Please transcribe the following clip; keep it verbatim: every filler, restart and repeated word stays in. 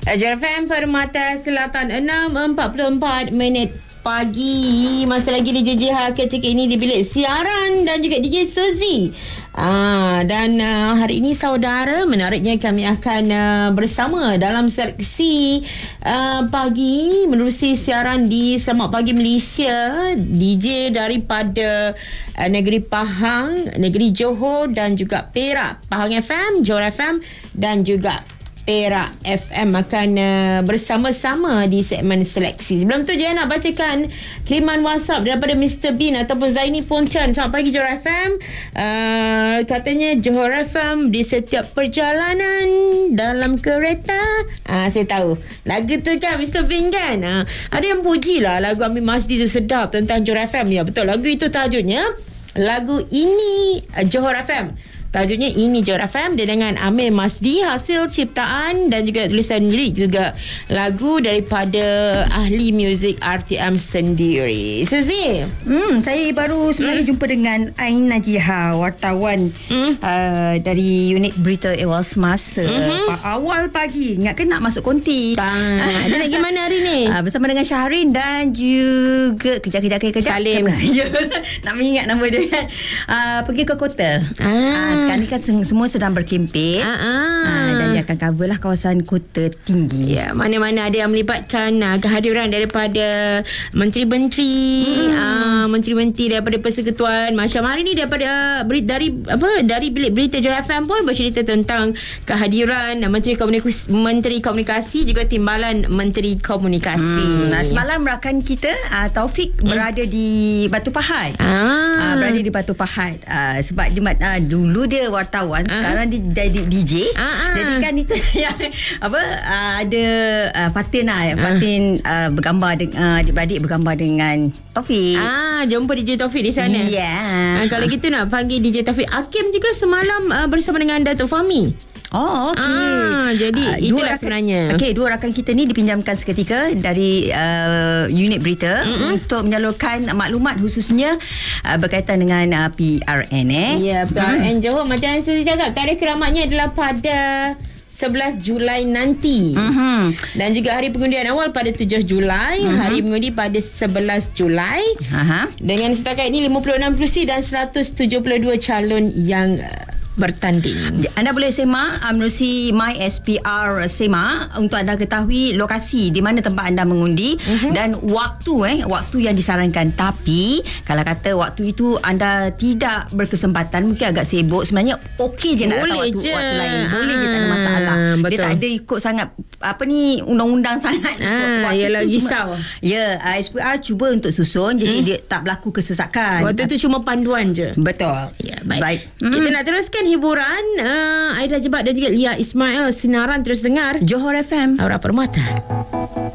Johor F M Permata Selatan enam empat puluh empat minit pagi. Masa lagi D J J H ketika ini di bilik siaran dan juga D J Suzy. Ah, dan uh, hari ini saudara, menariknya kami akan uh, bersama dalam seleksi uh, pagi menerusi siaran di Selamat Pagi Malaysia. D J daripada uh, negeri Pahang, negeri Johor dan juga Perak. Pahang F M, Johor F M dan juga Perak F M akan uh, bersama-sama di segmen seleksi. Sebelum tu je nak bacakan kiriman WhatsApp daripada Mister Bean ataupun Zaini Pontian. Selamat pagi Johor F M. Uh, katanya Johor F M di setiap perjalanan dalam kereta. Uh, saya tahu lagu tu kan Mister Bean kan. Uh, ada yang puji lah lagu Amir Masdi tu sedap tentang Johor F M. Ya betul, lagu itu tajuknya lagu ini uh, Johor F M. Tajuknya Ini Johor F M dia dengan Amir Masdi, hasil ciptaan dan juga tulisan lirik juga lagu daripada ahli muzik R T M sendiri. Suzy, hmm, saya baru sebenarnya hmm? jumpa dengan Ain Najiha, wartawan hmm? uh, dari unit berita Awal Semasa. hmm? Awal pagi, ingat ke nak masuk konti? Ah, dia nak pergi mana hari ni? Uh, bersama dengan Syahrin dan juga kejap-kejap-kejap Salim. Ya, nak mengingat nama dia kan. Uh, pergi ke kota. Ah. Uh, sekarang ni kan semua sedang berkempen. Ah, ah. Uh, dan dia akan cover lah kawasan Kota Tinggi. Ya, mana-mana ada yang melibatkan uh, kehadiran daripada menteri-menteri, hmm. uh, menteri-menteri daripada Persekutuan. Macam hari ni daripada uh, dari apa dari bilik berita Johor F M pun bercerita tentang kehadiran uh, Menteri Komunikasi, Menteri Komunikasi juga Timbalan Menteri Komunikasi. Hmm. Nah, semalam rakan kita uh, Taufik hmm. berada di Batu Pahat. Ah. Uh, berada di Batu Pahat uh, sebab dia uh, dulu dia wartawan, ah. sekarang dia jadi D J. Ah, ah. Jadi kan itu yang apa uh, ada uh, Fatin lah. Fatin uh, bergambar dengan uh, adik-beradik bergambar dengan Taufik. Ah, jumpa D J Taufik di sana. Ya. Yeah. Ah, kalau gitu nak panggil D J Taufik. Hakim juga semalam uh, bersama dengan Datuk Fahmi. Oh, okey. Ah, jadi uh, itulah rakan, sebenarnya. Okey, dua rakan kita ni dipinjamkan seketika dari uh, unit berita mm-hmm. untuk menyalurkan maklumat khususnya uh, berkaitan dengan uh, P R N eh. Ya, P R N hmm. Johor macam yang saya cakap, tarikh keramatnya adalah pada sebelas Julai nanti. Mm-hmm. Dan juga hari pengundian awal pada tujuh Julai, mm-hmm. hari mengundi pada sebelas Julai. Aha. Dengan setakat ini lima puluh enam kerusi dan seratus tujuh puluh dua calon yang bertanding. Anda boleh semak uh, menerusi My S P R Semak untuk anda ketahui lokasi di mana tempat anda mengundi uh-huh. dan waktu eh waktu yang disarankan. Tapi kalau kata waktu itu anda tidak berkesempatan, mungkin agak sibuk, sebenarnya okey je nak datang waktu, waktu lain. Boleh je, tak ada masalah. Betul. Dia tak ada ikut sangat apa ni undang-undang sangat. Ah, yalah risau. Ya, uh, S P R cuba untuk susun jadi hmm. dia tak berlaku kesesakan. Waktu itu cuma panduan je. Betul. Ya, baik. baik. Hmm. Kita nak teruskan hiburan. uh, Aida Jebat dan juga Lia Ismail. Sinaran terus dengar Johor F M Aura Permata.